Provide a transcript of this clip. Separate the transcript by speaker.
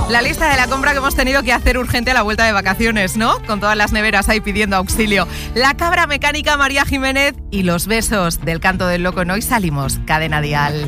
Speaker 1: La lista de la compra que hemos tenido que hacer urgente a la vuelta de vacaciones, ¿no? Con todas las neveras ahí pidiendo auxilio. La cabra mecánica María Jiménez y los besos del Canto del Loco en Hoy Salimos, Cadena Dial.